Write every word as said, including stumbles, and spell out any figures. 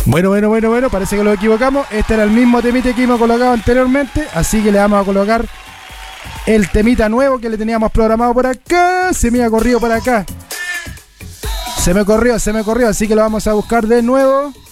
Bueno, bueno, bueno, bueno, parece que lo equivocamos. Este era el mismo temita que hemos colocado anteriormente, así que le vamos a colocar el temita nuevo que le teníamos programado por acá. Se me ha corrido por acá. Se me corrió, se me corrió, así que lo vamos a buscar de nuevo.